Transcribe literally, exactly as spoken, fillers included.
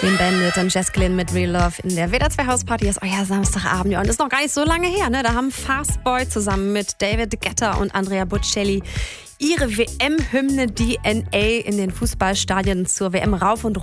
Clean Bandit und Jess Glynn mit Real Love in der W D R zwei Hausparty. Ist euer Samstagabend. Ja, und ist noch gar nicht so lange her, ne? Da haben Fastboy zusammen mit David Guetta und Andrea Bocelli ihre W M-Hymne D N A in den Fußballstadien zur W M rauf und